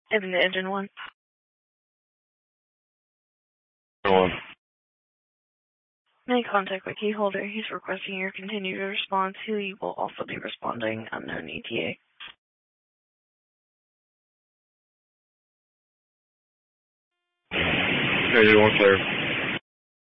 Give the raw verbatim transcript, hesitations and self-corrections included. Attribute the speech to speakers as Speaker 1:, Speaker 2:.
Speaker 1: Even the engine one.
Speaker 2: One.
Speaker 1: Make contact with keyholder. He's requesting your continued response. He will also be responding. Unknown E T A.
Speaker 2: thirty-one clear.